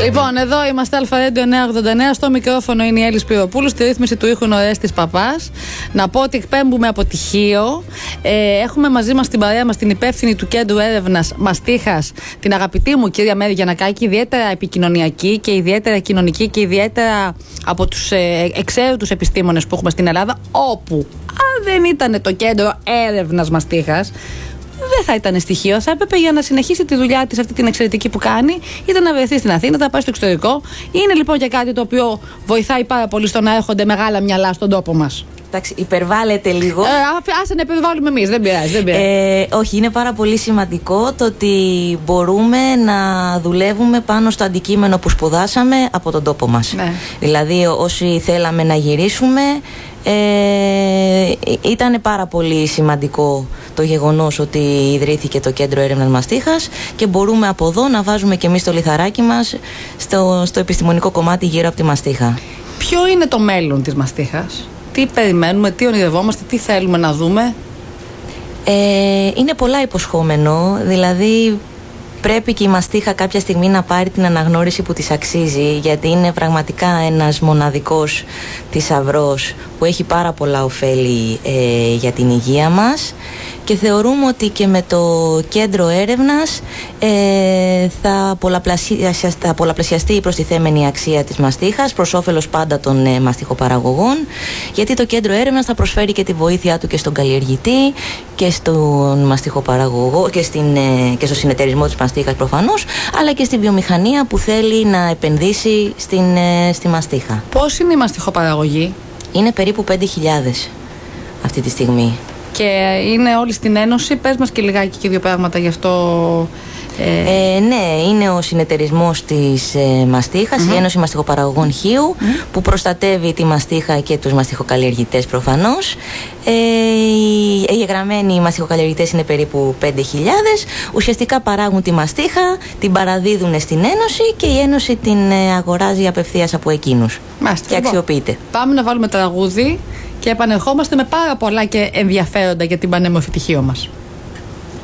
Λοιπόν, εδώ είμαστε ΑΡΑΔΙΟ 989. Στο μικρόφωνο είναι η Έλλη Σπυροπούλου. Στη ρύθμιση του ήχου Ορέστης Παπάς. Να πω ότι εκπέμπουμε από τυχείο. Έχουμε μαζί μας την παρέα μας την υπεύθυνη του Κέντρου Έρευνας Μαστίχας, την αγαπητή μου κυρία Μέρη Γιαννακάκη, ιδιαίτερα επικοινωνιακή και ιδιαίτερα κοινωνική και ιδιαίτερα από τους εξαίρετους επιστήμονες που έχουμε στην Ελλάδα. Όπου, αν δεν ήταν το Κέντρο Έρευνας Μαστίχας, δεν θα ήταν στοιχείο. Θα έπρεπε για να συνεχίσει τη δουλειά της αυτή την εξαιρετική που κάνει, ήταν να βρεθεί στην Αθήνα, να πάει στο εξωτερικό. Είναι λοιπόν και κάτι το οποίο βοηθάει πάρα πολύ στο να έρχονται μεγάλα μυαλά στον τόπο μας. Εντάξει, υπερβάλλεται λίγο. Άσε να υπερβάλλουμε εμείς, δεν πειράζει. Όχι, είναι πάρα πολύ σημαντικό το ότι μπορούμε να δουλεύουμε πάνω στο αντικείμενο που σπουδάσαμε από τον τόπο μας. Ναι. Δηλαδή, όσοι θέλαμε να γυρίσουμε, ήταν πάρα πολύ σημαντικό το γεγονός ότι ιδρύθηκε το Κέντρο Έρευνας Μαστίχας και μπορούμε από εδώ να βάζουμε και εμείς το λιθαράκι μας στο επιστημονικό κομμάτι γύρω από τη μαστίχα. Ποιο είναι το μέλλον της μαστίχας? Τι περιμένουμε, τι ονειρευόμαστε, τι θέλουμε να δούμε? Είναι πολλά υποσχόμενο, δηλαδή πρέπει και η μαστίχα κάποια στιγμή να πάρει την αναγνώριση που της αξίζει, γιατί είναι πραγματικά ένας μοναδικός θησαυρός που έχει πάρα πολλά ωφέλη για την υγεία μας, και θεωρούμε ότι και με το κέντρο έρευνας θα πολλαπλασιαστεί η προστιθέμενη αξία της μαστίχας προς όφελος πάντα των μαστιχοπαραγωγών, γιατί το κέντρο έρευνας θα προσφέρει και τη βοήθειά του και στον καλλιεργητή και στον μαστιχοπαραγωγό και στο συνεταιρισμό της μαστίχας προφανώς, αλλά και στη βιομηχανία που θέλει να επενδύσει στη μαστίχα. Πώς είναι η μαστιχοπαραγωγή? Είναι περίπου 5.000 αυτή τη στιγμή. Και είναι όλοι στην Ένωση. Πες μας και λιγάκι και δύο πράγματα γι' αυτό. Ναι, είναι ο συνεταιρισμός της μαστίχας, η Ένωση Μαστιχοπαραγωγών Χίου, που προστατεύει τη μαστίχα και τους μαστιχοκαλλιεργητές προφανώς. Οι εγγεγραμμένοι μαστιχοκαλλιεργητές είναι περίπου 5.000. Ουσιαστικά παράγουν τη μαστίχα, την παραδίδουν στην Ένωση και η Ένωση την αγοράζει απευθείας από εκείνους. Μάλιστα, και αξιοποιείται. Πάμε να βάλουμε τραγούδι και επανερχόμαστε με πάρα πολλά και ενδιαφέροντα για την πανέμορφη τυχείο μας.